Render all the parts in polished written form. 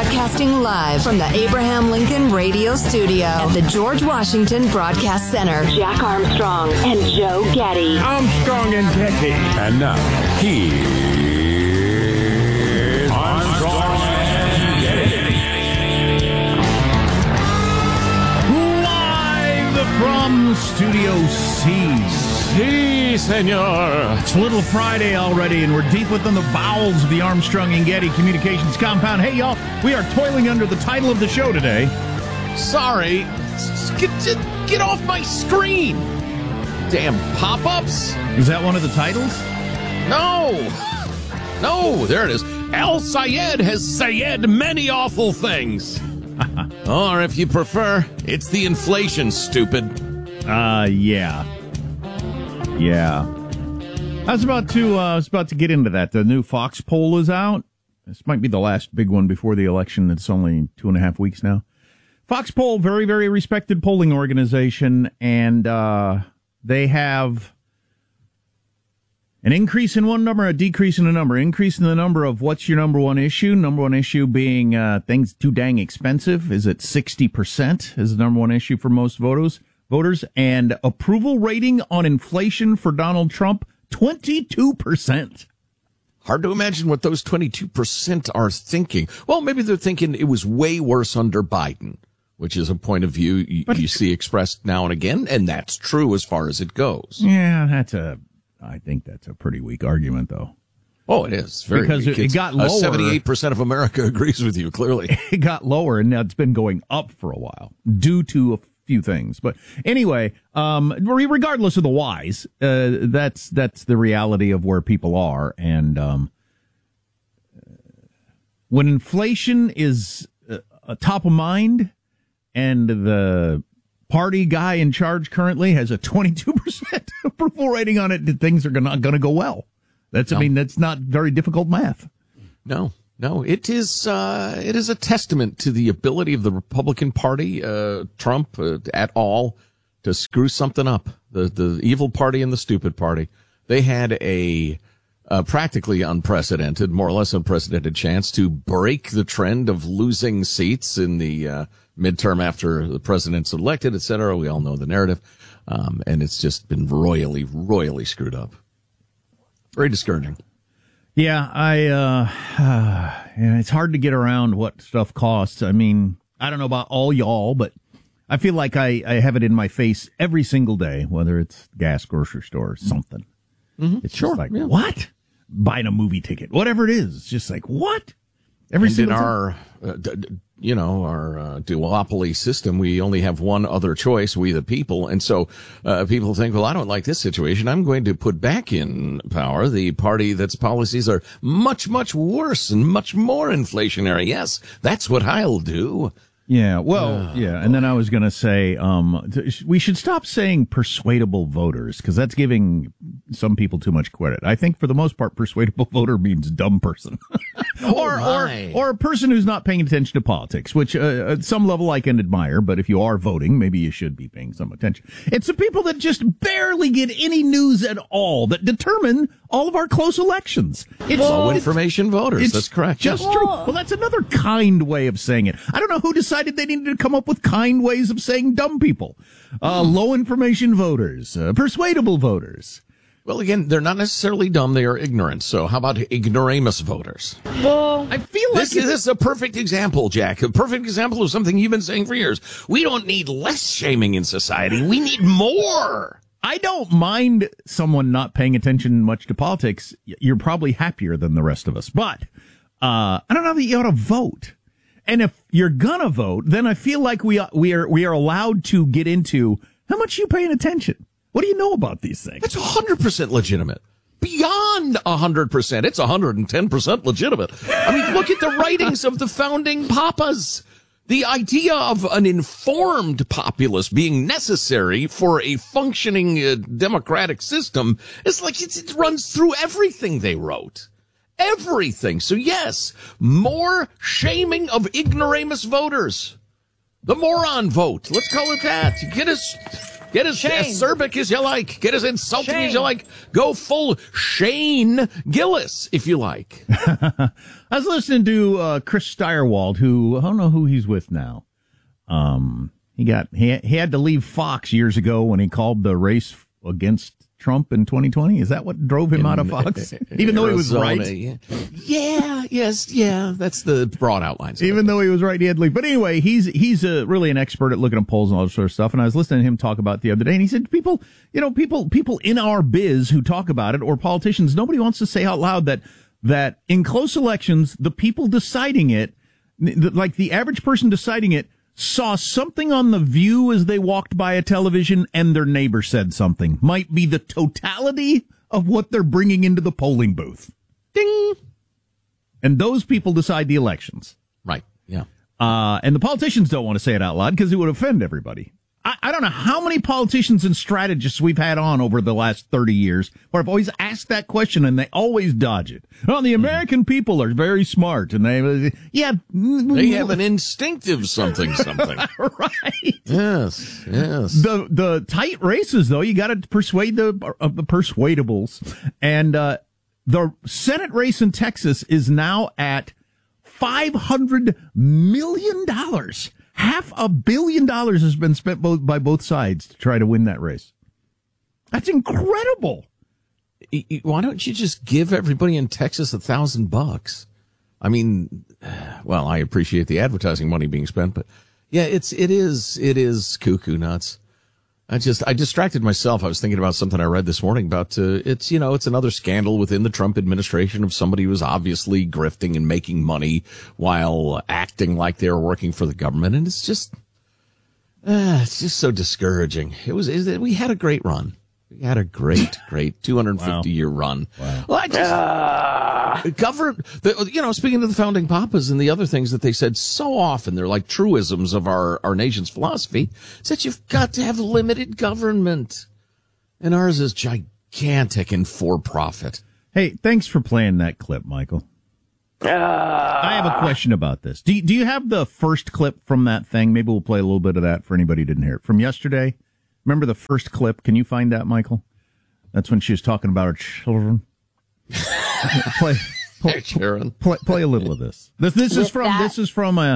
Broadcasting live from the Abraham Lincoln Radio Studio at the George Washington Broadcast Center. Jack Armstrong and Joe Getty. Armstrong and Getty. And now, here's Armstrong and Getty. Live from Studio C. Si, senor. It's Little Friday already, and we're deep within the bowels of the Armstrong and Getty Communications compound. Hey, y'all, we are toiling under the title of the show today. Sorry. Get off my screen. Damn pop-ups. Is that one of the titles? No, there it is. Al Sayed has said many awful things. Or if you prefer, it's the inflation, stupid. Yeah. I was about to get into that. The new Fox poll is out. This might be the last big one before the election. It's only 2.5 weeks now. Fox poll, very, very respected polling organization, and they have an increase in one number, a decrease in a number. Increase in the number of what's your number one issue? Number one issue being things too dang expensive. Is it 60% is the number one issue for most voters? And approval rating on inflation for Donald Trump, 22%. Hard to imagine what those 22% are thinking. Well, maybe they're thinking it was way worse under Biden, which is a point of view you see expressed now and again, and that's true as far as it goes. Yeah, I think that's a pretty weak argument, though. Oh, it is. Very because weak. It got lower. 78% of America agrees with you, clearly. It got lower, and now it's been going up for a while due to a few things. But anyway, regardless of the whys, that's the reality of where people are. And when inflation is top of mind and the party guy in charge currently has a 22% approval rating on it, things are not going to go well. I mean, that's not very difficult math. No, it is a testament to the ability of the Republican Party, Trump at all, to screw something up. The evil party and the stupid party. They had a practically unprecedented, more or less unprecedented chance to break the trend of losing seats in the midterm after the president's elected, et cetera. We all know the narrative. And it's just been royally, royally screwed up. Very discouraging. Yeah, it's hard to get around what stuff costs. I mean, I don't know about all y'all, but I feel like I have it in my face every single day, whether it's gas, grocery store, or something. Mm-hmm. It's just like, what? Buying a movie ticket, whatever it is. It's just like, what? Every single time. Our duopoly system, we only have one other choice, we the people. And so people think, well, I don't like this situation. I'm going to put back in power the party that's policies are much, much worse and much more inflationary. Yes, that's what I'll do. Yeah, well, and then I was going to say we should stop saying persuadable voters because that's giving some people too much credit. I think for the most part, persuadable voter means dumb person. or a person who's not paying attention to politics, which at some level I can admire, but if you are voting, maybe you should be paying some attention. It's the people that just barely get any news at all that determine all of our close elections. It's low information voters. That's correct. Just true. Well, that's another kind way of saying it. I don't know who decided they needed to come up with kind ways of saying dumb people. Low information voters, persuadable voters. Well, again, they're not necessarily dumb. They are ignorant. So how about ignoramus voters? Well, I feel like this is a perfect example, Jack. A perfect example of something you've been saying for years. We don't need less shaming in society. We need more. I don't mind someone not paying attention much to politics. You're probably happier than the rest of us. But I don't know that you ought to vote. And if you're gonna vote, then I feel like we are allowed to get into how much you paying attention. What do you know about these things? It's 100% legitimate. Beyond 100%. It's 110% legitimate. I mean, look at the writings of the founding papas. The idea of an informed populace being necessary for a functioning democratic system is like it runs through everything they wrote. Everything. So yes, more shaming of ignoramus voters. The moron vote. Let's call it that. Get as acerbic as you like. Get as insulting as you like. Go full Shane Gillis if you like. I was listening to Chris Steyerwald, who I don't know who he's with now. He had to leave Fox years ago when he called the race against Trump in 2020. Is that what drove him out of Fox? Even though he was right? Yeah. That's the broad outlines. Even though he was right, he had to leave. But anyway, he's really an expert at looking at polls and all that sort of stuff. And I was listening to him talk about it the other day, and he said, people in our biz who talk about it, or politicians, nobody wants to say out loud that in close elections, the people deciding it, like the average person deciding it, saw something on The View as they walked by a television, and their neighbor said something. Might be the totality of what they're bringing into the polling booth. Ding! And those people decide the elections. Right, yeah. And the politicians don't want to say it out loud because it would offend everybody. I don't know how many politicians and strategists we've had on over the last 30 years where I've always asked that question and they always dodge it. Oh, the American people are very smart and they have an instinctive something. Right. Yes. The tight races, though, you got to persuade the persuadables. And the Senate race in Texas is now at $500 million. $500 million has been spent by both sides to try to win that race. That's incredible. Why don't you just give everybody in Texas $1,000? I mean, well, I appreciate the advertising money being spent, but yeah, it is cuckoo nuts. I distracted myself. I was thinking about something I read this morning about, it's another scandal within the Trump administration of somebody who was obviously grifting and making money while acting like they were working for the government. And it's just so discouraging. We had a great run. We had a great 250-year run. Wow. Well, speaking of the founding papas and the other things that they said so often, they're like truisms of our nation's philosophy, is that you've got to have limited government. And ours is gigantic and for-profit. Hey, thanks for playing that clip, Michael. I have a question about this. Do you have the first clip from that thing? Maybe we'll play a little bit of that for anybody who didn't hear it. From yesterday? Remember the first clip? Can you find that, Michael? That's when she was talking about her children. Play a little of this. This is from a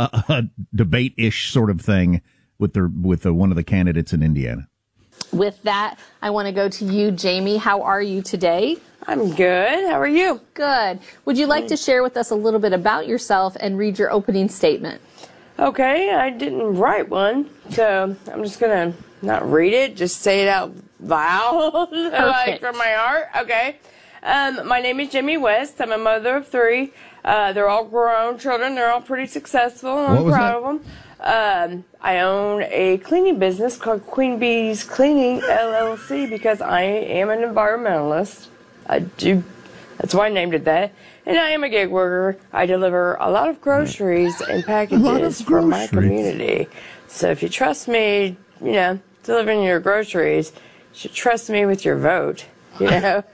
debate-ish sort of thing with one of the candidates in Indiana. With that, I want to go to you, Jamie. How are you today? I'm good. How are you? Good. Would you like to share with us a little bit about yourself and read your opening statement? Okay, I didn't write one, so I'm just going to not read it, just say it out loud, like from my heart. Okay. My name is Jamie West. I'm a mother of 3. They're all grown children. They're all pretty successful, and I'm proud of them. I own a cleaning business called Queen Bee's Cleaning, LLC, because I am an environmentalist. That's why I named it that. And I am a gig worker. I deliver a lot of groceries and packages for my community. So if you trust me, delivering your groceries, you should trust me with your vote. Come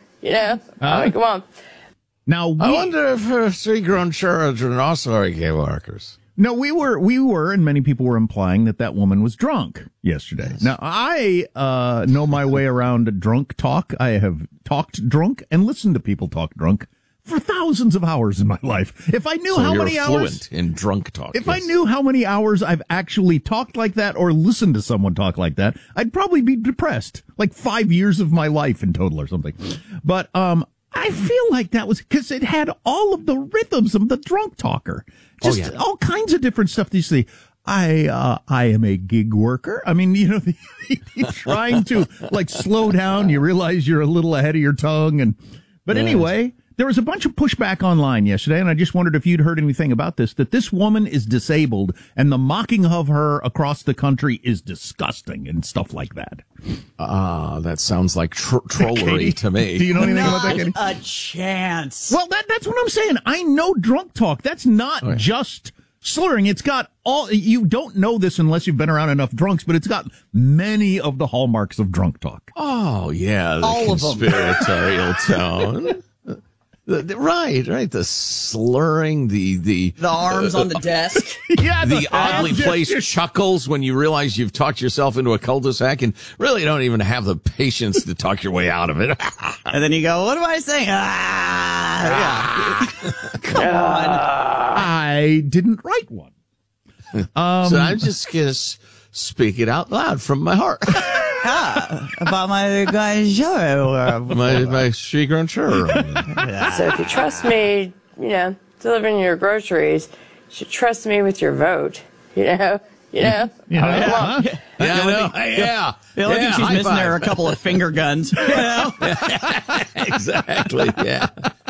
on. Now, I wonder if her 3 grown children also are gig workers. No, we were, and many people were implying that woman was drunk yesterday. Yes. Now, I know my way around drunk talk. I have talked drunk and listened to people talk drunk for thousands of hours in my life. If I knew how many hours fluent in drunk talk. If I knew how many hours I've actually talked like that or listened to someone talk like that, I'd probably be depressed. Like 5 years of my life in total or something. But I feel like that was because it had all of the rhythms of the drunk talker. Just all kinds of different stuff. You see, I am a gig worker. I mean, you're trying to like slow down. You realize you're a little ahead of your tongue. But anyway, there was a bunch of pushback online yesterday, and I just wondered if you'd heard anything about this, that this woman is disabled and the mocking of her across the country is disgusting and stuff like that. That sounds like trollery to me. Do you know anything about that, Katie? Not a chance. Well, that's what I'm saying. I know drunk talk. That's not just slurring. It's got you don't know this unless you've been around enough drunks, but it's got many of the hallmarks of drunk talk. Oh, yeah. The conspiratorial tone. Right. The slurring, the arms on the desk. Yeah, the oddly placed chuckles when you realize you've talked yourself into a cul-de-sac and really don't even have the patience to talk your way out of it. And then you go, what am I saying? Come on. I didn't write one. So I'm just going to speak it out loud from my heart. About my guy show. my secret sure. So if you trust me, delivering your groceries, you should trust me with your vote. Yeah. Yeah, Look at she's missing there a couple of finger guns. Exactly. Yeah.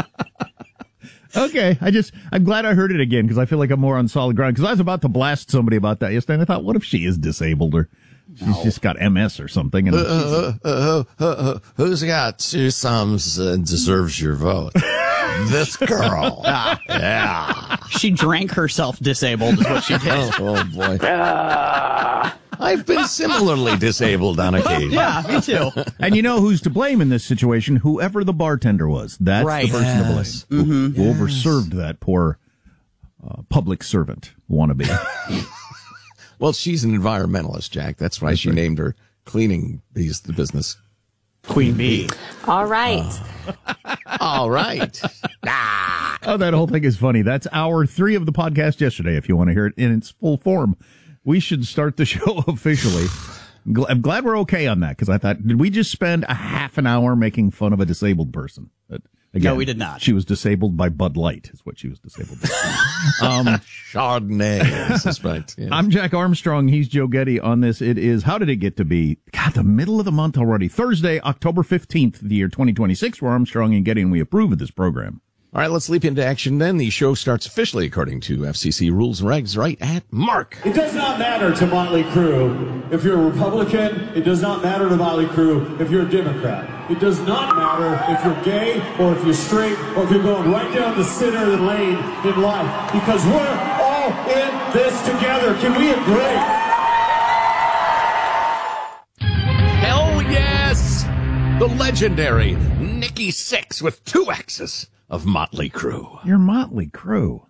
Okay, I'm glad I heard it again because I feel like I'm more on solid ground. Because I was about to blast somebody about that yesterday, and I thought, what if she is disabled or she's just got MS or something? And who's got two thumbs and deserves your vote? This girl. Yeah. She drank herself disabled is what she did. Oh boy. I've been similarly disabled on occasion. Yeah, me too. And you know who's to blame in this situation? Whoever the bartender was. That's right. the person to blame. Who overserved that poor public servant wannabe. Well, she's an environmentalist, Jack. That's why she named her cleaning bees the business. Queen Bee. All right. All right. Oh, that whole thing is funny. That's hour 3 of the podcast yesterday, if you want to hear it in its full form. We should start the show officially. I'm glad we're okay on that, because I thought, did we just spend a half an hour making fun of a disabled person? But again, no, we did not. She was disabled by Bud Light, is what she was disabled by. Chardonnay, I suspect. Yes. I'm Jack Armstrong. He's Joe Getty on this. It is, how did it get to be? God, the middle of the month already. Thursday, October 15th, the year 2026. We're Armstrong and Getty, and we approve of this program. All right, let's leap into action then. The show starts officially according to FCC rules and regs right at Mark. It does not matter to Motley Crue if you're a Republican. It does not matter to Motley Crue if you're a Democrat. It does not matter if you're gay or if you're straight or if you're going right down the center of the lane in life, because we're all in this together. Can we agree? Hell yes! The legendary Nikki Sixx with 2 X's of Motley Crue. You're Motley Crue.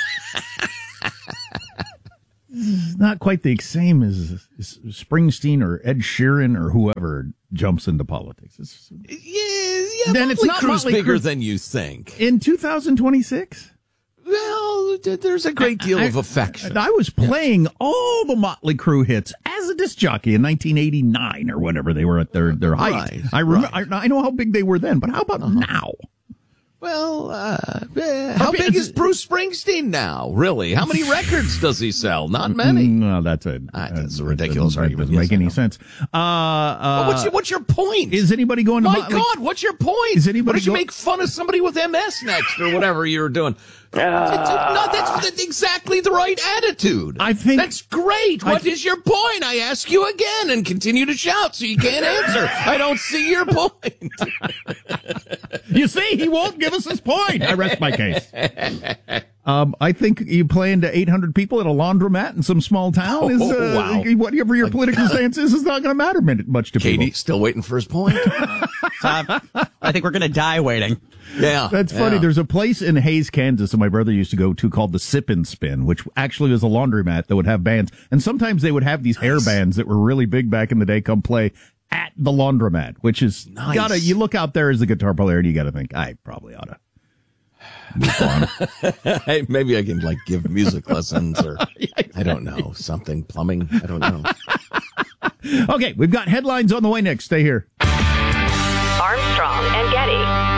Not quite the same as Springsteen or Ed Sheeran or whoever jumps into politics. Yeah, then Motley it's not Crue's Motley bigger Crue. than you think. In 2026? Well, there's a great deal of affection. I was playing all the Motley Crue hits as a disc jockey in 1989 or whenever they were at their height. Right, I remember. Right. I know how big they were then, but how about now? Well, how big is Bruce Springsteen now? Really? How many records does he sell? Not many. No, that's a ridiculous argument. Doesn't make any sense. What's your point? Is anybody going to? My God, what's your point? Is anybody? Why don't you make fun of somebody with MS next or whatever you're doing? No, that's exactly the right attitude. I think that's great. What is your point? I ask you again and continue to shout so you can't answer. I don't see your point. You see, he won't give us his point. I rest my case. I think you playing to 800 people at a laundromat in some small town is, wow. Whatever your political stance is not going to matter much to people. Katie, still waiting for his point? I think we're going to die waiting. Yeah. That's funny. Yeah. There's a place in Hayes, Kansas that my brother used to go to called the Sip and Spin, which actually was a laundromat that would have bands. And sometimes they would have these hair bands that were really big back in the day come play at the laundromat, which is nice. You look out there as a guitar player and you got to think, I probably ought to move on. Hey, maybe I can give music lessons or I don't know, something, plumbing. I don't know. Okay, we've got headlines on the way next. Stay here. Armstrong and Getty.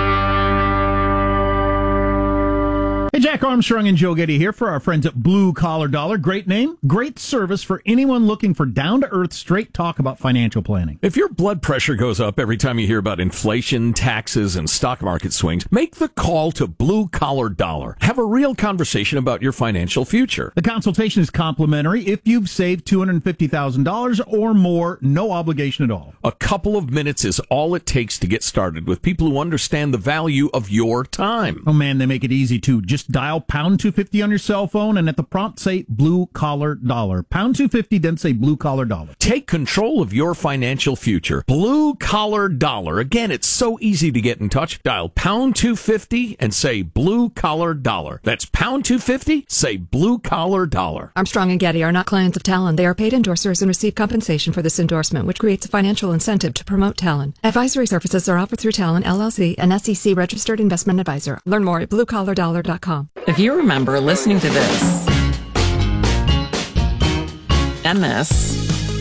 Hey, Jack Armstrong and Joe Getty here for our friends at Blue Collar Dollar. Great name, great service for anyone looking for down-to-earth, straight talk about financial planning. If your blood pressure goes up every time you hear about inflation, taxes, and stock market swings, make the call to Blue Collar Dollar. Have a real conversation about your financial future. The consultation is complimentary if you've saved $250,000 or more, no obligation at all. A couple of minutes is all it takes to get started with people who understand the value of your time. Oh, man, they make it easy, too. Just just dial pound 250 on your cell phone, and at the prompt say blue collar dollar. Pound 250, then say blue collar dollar. Take control of your financial future. Blue Collar Dollar. Again, it's so easy to get in touch. Dial pound 250 and say blue collar dollar. That's pound 250, say blue collar dollar. Armstrong and Getty are not clients of Talon. They are paid endorsers and receive compensation for this endorsement, which creates a financial incentive to promote Talon. Advisory services are offered through Talon, LLC, an SEC registered investment advisor. Learn more at bluecollardollar.com. If you remember listening to this and this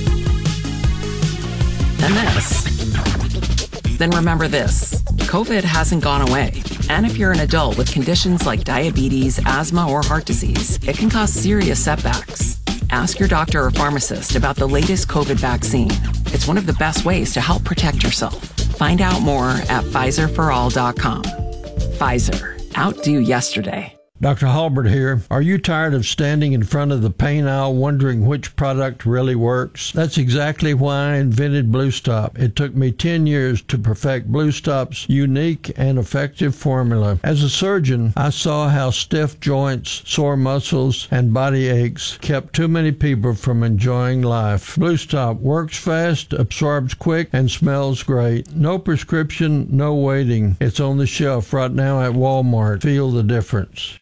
and this, then remember this. COVID hasn't gone away. And if you're an adult with conditions like diabetes, asthma, or heart disease, it can cause serious setbacks. Ask your doctor or pharmacist about the latest COVID vaccine. It's one of the best ways to help protect yourself. Find out more at PfizerForAll.com. Pfizer. Outdo yesterday. Dr. Halbert here. Are you tired of standing in front of the paint aisle wondering which product really works? That's exactly why I invented Blue Stop. It took me 10 years to perfect Blue Stop's unique and effective formula. As a surgeon, I saw how stiff joints, sore muscles, and body aches kept too many people from enjoying life. Blue Stop works fast, absorbs quick, and smells great. No prescription, no waiting. It's on the shelf right now at Walmart. Feel the difference.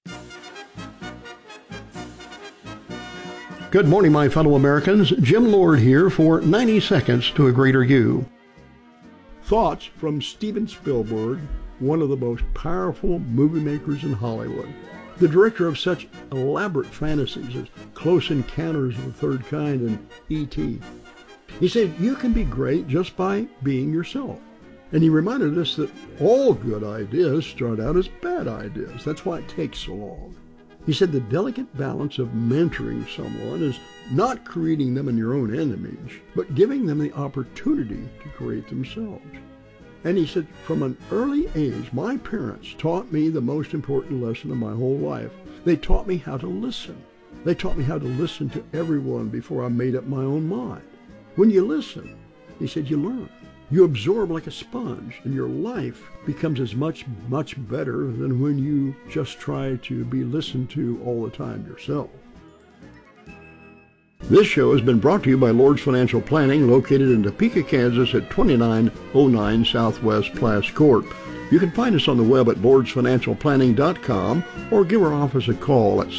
Good morning, my fellow Americans. Jim Lord here for 90 Seconds to a Greater You. Thoughts from Steven Spielberg, one of the most powerful movie makers in Hollywood. The director of such elaborate fantasies as Close Encounters of the Third Kind and E.T. He said, you can be great just by being yourself. And he reminded us that all good ideas start out as bad ideas. That's why it takes so long. He said the delicate balance of mentoring someone is not creating them in your own image, but giving them the opportunity to create themselves. And he said, from an early age, my parents taught me the most important lesson of my whole life. They taught me how to listen. They taught me how to listen to everyone before I made up my own mind. When you listen, he said, you learn. You absorb like a sponge, and your life becomes as much better than when you just try to be listened to all the time yourself. This show has been brought to you by Lord's Financial Planning, located in Topeka, Kansas at 2909 Southwest Plass Court. You can find us on the web at lordsfinancialplanning.com or give our office a call at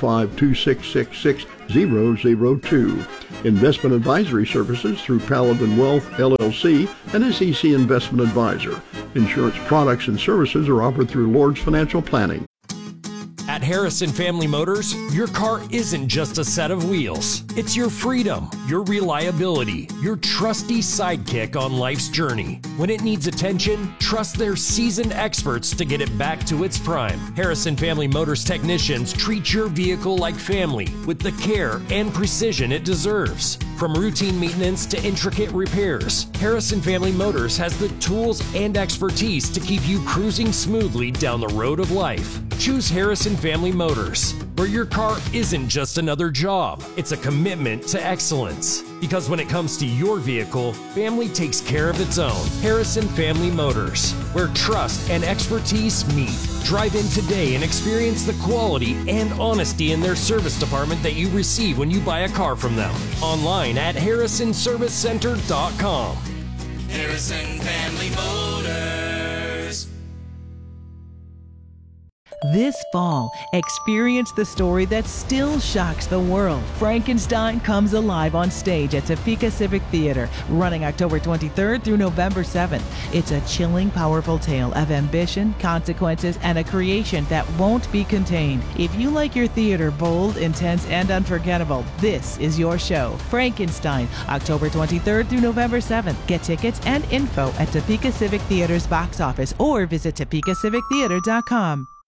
785-2666-002. Investment advisory services through Paladin Wealth, LLC, and SEC Investment Advisor. Insurance products and services are offered through Lord's Financial Planning. At Harrison Family Motors, your car isn't just a set of wheels. It's your freedom, your reliability, your trusty sidekick on life's journey. When it needs attention, trust their seasoned experts to get it back to its prime. Harrison Family Motors technicians treat your vehicle like family with the care and precision it deserves. From routine maintenance to intricate repairs, Harrison Family Motors has the tools and expertise to keep you cruising smoothly down the road of life. Choose Harrison Family Motors, where your car isn't just another job, it's a commitment to excellence. Because when it comes to your vehicle, family takes care of its own. Harrison Family Motors, where trust and expertise meet. Drive in today and experience the quality and honesty in their service department that you receive when you buy a car from them. Online at harrisonservicecenter.com. Harrison Family Motors. This fall, experience the story that still shocks the world. Frankenstein comes alive on stage at Topeka Civic Theater, running October 23rd through November 7th. It's a chilling, powerful tale of ambition, consequences, and a creation that won't be contained. If you like your theater bold, intense, and unforgettable, this is your show. Frankenstein, October 23rd through November 7th. Get tickets and info at Topeka Civic Theater's box office or visit TopekaCivicTheater.com.